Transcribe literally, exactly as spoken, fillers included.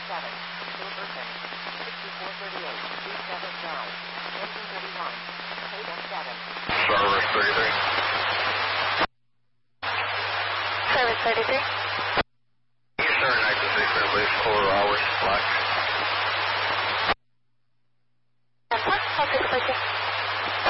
seven, Silverton, sixty-four thirty-eight, three seven nine, engine thirty-one, Tatum seven. Service thirty-three. Service thirty-three. Eastern, active six, please, quarter hours, flight.